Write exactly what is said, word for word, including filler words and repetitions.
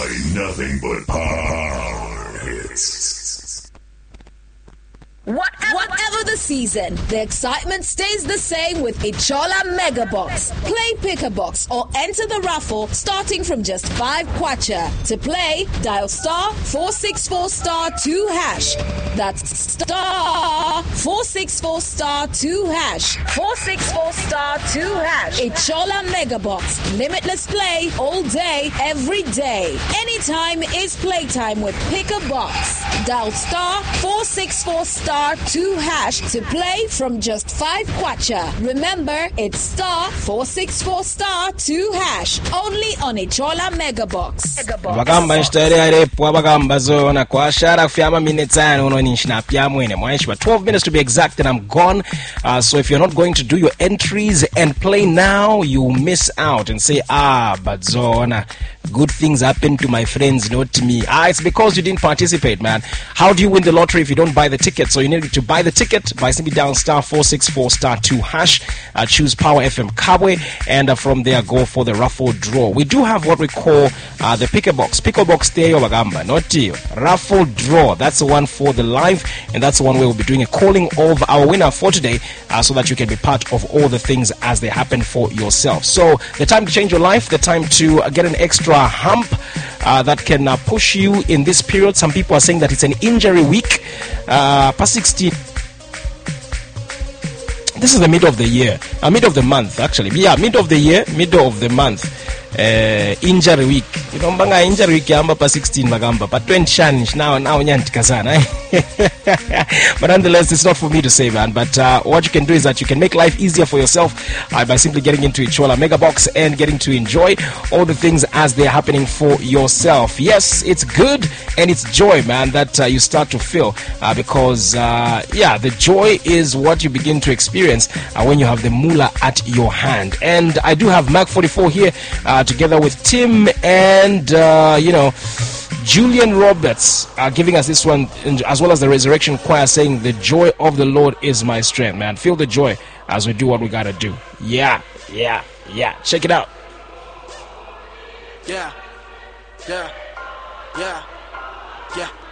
play nothing but power hits. Whatever, Whatever the season, the excitement stays the same with Ichola Mega Box. Play Pick a Box or enter the raffle starting from just five kwacha. To play, dial star four six four star two hash. That's star four six four star two hash. four six four star two hash. Ichola Mega Box. Limitless play all day, every day. Anytime is playtime with Pick a Box. Dial star four six four star two hash to play from just five kwacha. Remember, it's star four six four star two hash. Only on Ichola Mega Box. Bagamba nshitari repo abagamba zona kwa shara kufyama minutes ane uno nishina pya mwene mwanishiba twelve minutes to be exact and I'm gone. Uh, so if you're not going to do your entries and play now, you miss out and say, ah, but zona, good things happen to my friends, not to me. Ah, it's because you didn't participate, man. How do you win the lottery if you don't buy the ticket? So you need to buy the ticket by simply down star four six four star two hash, uh, choose Power F M Kabwe, and uh, from there go for the raffle draw. We do have what we call uh, the picker box. Picker box Teyo Bagamba, not you. Raffle draw. That's the one for the live, and that's the one where we'll be doing a calling of our winner for today, uh, so that you can be part of all the things as they happen for yourself. So the time to change your life, the time to uh, get an extra hump uh, that can uh, push you in this period. Some people are saying that it's an injury week. Uh, past sixteen. This is the middle of the year, uh, middle of the month actually. Yeah, middle of the year, middle of the month. Uh, injury week. You know, mbanga injury week yamba pa sixteen magamba, pa twenty shanish now now nyantika sana. But nonetheless, it's not for me to say, man. But uh, what you can do is that you can make life easier for yourself uh, by simply getting into Ichola Mega Box and getting to enjoy all the things as they're happening for yourself. Yes, it's good and it's joy, man, that uh, you start to feel uh, because uh, yeah, the joy is what you begin to experience uh, when you have the moolah at your hand. And I do have Mac forty-four here uh, together with Tim and uh, you know, Julian Roberts are giving us this one, as well as the Resurrection Choir saying, the joy of the Lord is my strength, man. Feel the joy as we do what we gotta do. Yeah, yeah, yeah. Check it out. Yeah, yeah, yeah, yeah.